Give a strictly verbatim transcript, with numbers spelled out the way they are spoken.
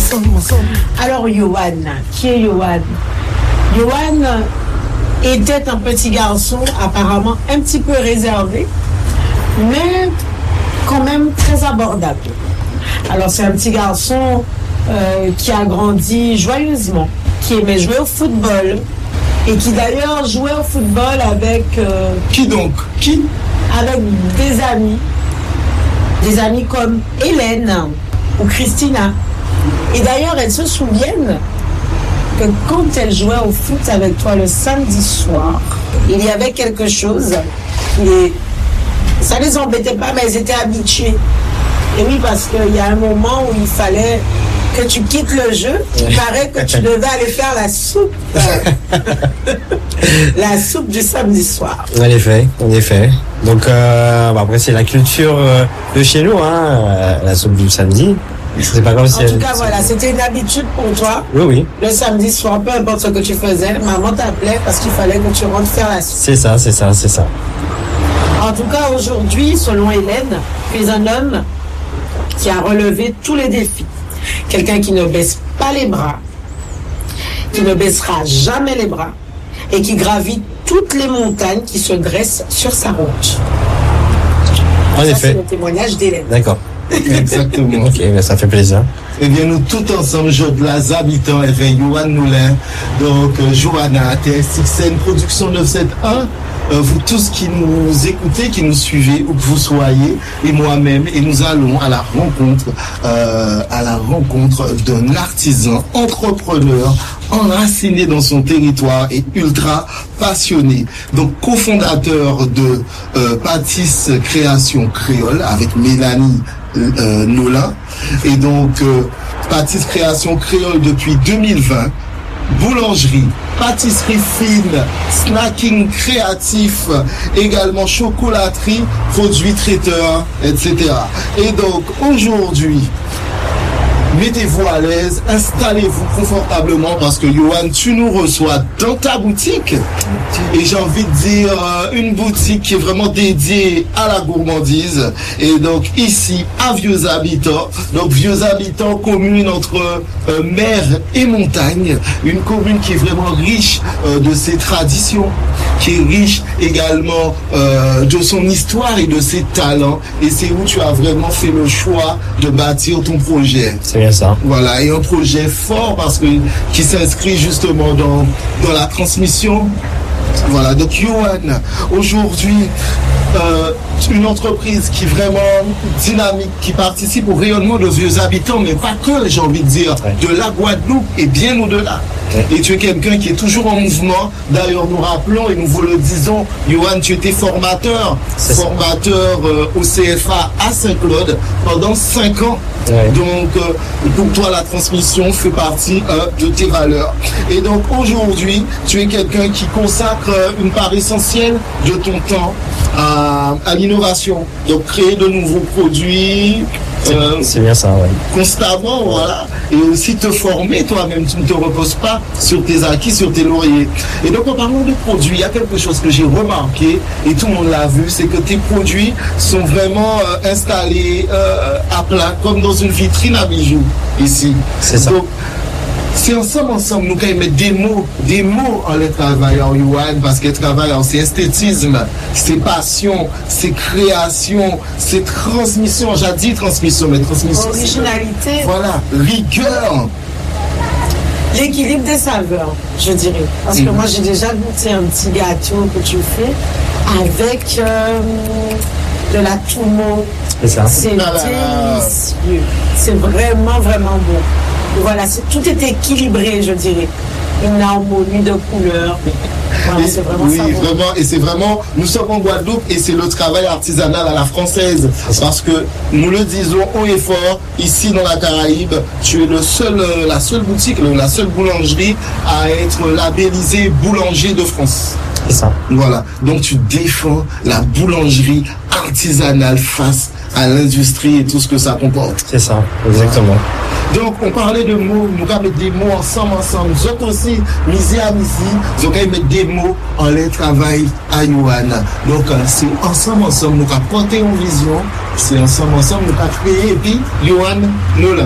ensemble, ensemble. Alors, Yohan, qui est Yohan? Yohan était un petit garçon apparemment un petit peu réservé, mais quand même très abordable. Alors, c'est un petit garçon euh, qui a grandi joyeusement, qui aimait jouer au football, et qui d'ailleurs jouait au football avec... Euh, qui donc? Qui? Avec des amis. Des amis comme Hélène ou Christina. Et d'ailleurs, elles se souviennent que quand elles jouaient au foot avec toi le samedi soir, il y avait quelque chose qui... Ça les embêtait pas, mais elles étaient habituées. Et oui, parce qu'il y a un moment où il fallait... que tu quittes le jeu, il paraît que tu devais aller faire la soupe. La soupe du samedi soir. En effet, en effet. Donc, euh, bah après, c'est la culture euh, de chez nous, hein, euh, la soupe du samedi. C'est pas comme si... En tout cas, voilà, c'était une habitude pour toi. Oui, oui. Le samedi soir, peu importe ce que tu faisais, maman t'appelait parce qu'il fallait que tu rentres faire la soupe. C'est ça, c'est ça, c'est ça. En tout cas, aujourd'hui, selon Hélène, tu es un homme qui a relevé tous les défis. Quelqu'un qui ne baisse pas les bras, qui ne baissera jamais les bras et qui gravit toutes les montagnes qui se dressent sur sa route. En ça, effet. C'est le témoignage d'Hélène. D'accord. Exactement. Ok, ben ça fait plaisir. Eh bien, nous tous ensemble, Jodlas, habitants, et bien, Yohan Moulin, donc, euh, Johanna, T S X N, Production neuf cent soixante-un, euh, vous tous qui nous écoutez, qui nous suivez, où que vous soyez, et moi-même, et nous allons à la rencontre, euh, à la rencontre d'un artisan, entrepreneur, enraciné dans son territoire et ultra passionné. Donc, cofondateur de euh, Pâtisse Création Créole avec Mélanie Euh, Nolin, et donc euh, Pâtisse Création Créole depuis deux mille vingt, boulangerie, pâtisserie fine, snacking créatif, également chocolaterie, produits traiteurs, et cetera. Et donc aujourd'hui, mettez-vous à l'aise, installez-vous confortablement parce que Yohan, tu nous reçois dans ta boutique. Et j'ai envie de dire euh, une boutique qui est vraiment dédiée à la gourmandise. Et donc ici, à Vieux Habitants, donc Vieux Habitants, commune entre euh, mer et montagne, une commune qui est vraiment riche euh, de ses traditions, qui est riche également euh, de son histoire et de ses talents. Et c'est où tu as vraiment fait le choix de bâtir ton projet. C'est bien ça. Voilà, et un projet fort parce que qui s'inscrit justement dans, dans la transmission. Voilà, donc Yohan, aujourd'hui, euh, une entreprise qui est vraiment dynamique, qui participe au rayonnement de Vieux Habitants, mais pas que, j'ai envie de dire, de la Guadeloupe et bien au-delà. Et tu es quelqu'un qui est toujours en mouvement. D'ailleurs, nous rappelons et nous vous le disons, Yohan, tu étais formateur, formateur euh, au C F A à Saint-Claude pendant cinq ans. Ouais. Donc, euh, pour toi, la transmission fait partie euh, de tes valeurs. Et donc, aujourd'hui, tu es quelqu'un qui consacre euh, une part essentielle de ton temps à, à l'innovation. Donc, créer de nouveaux produits. Euh, c'est bien ça, ouais. Constamment, voilà. Et aussi te former toi-même. Tu ne te reposes pas sur tes acquis, sur tes lauriers. Et donc, en parlant de produits, il y a quelque chose que j'ai remarqué, et tout le monde l'a vu, c'est que tes produits sont vraiment euh, installés euh, à plat, comme dans une vitrine à bijoux, ici. C'est ça. Donc, c'est ensemble, ensemble, nous allons mettre des mots, des mots en les travailleurs, Yohan, parce que travailleurs, c'est esthétisme, c'est passion, c'est création, c'est transmission. J'ai dit transmission, mais transmission. Originalité. Voilà, rigueur. L'équilibre des saveurs, je dirais. Parce que mmh. moi, j'ai déjà goûté un petit gâteau que tu fais avec euh, de la toumo. C'est ça. C'est délicieux. C'est vraiment, vraiment bon. Voilà, c'est, tout est équilibré, je dirais. Une harmonie de couleurs. Voilà, c'est vraiment oui, savoureux. vraiment, et c'est vraiment, nous sommes en Guadeloupe et c'est le travail artisanal à la française. Parce que nous le disons haut et fort, ici dans la Caraïbe, tu es le seul, la seule boutique, la seule boulangerie à être labellisée boulanger de France. C'est ça. Voilà. Donc tu défends la boulangerie artisanale face à l'industrie et tout ce que ça comporte. C'est ça, exactement. Donc, on parlait de mots, nous allons mettre des mots ensemble, ensemble. Nous autres aussi, misi à misi, nous allons mettre des mots en les travail à Yohan. Donc, c'est ensemble, ensemble, nous allons porter une vision, c'est ensemble, ensemble, nous allons créer, et puis, Yohan, nous là.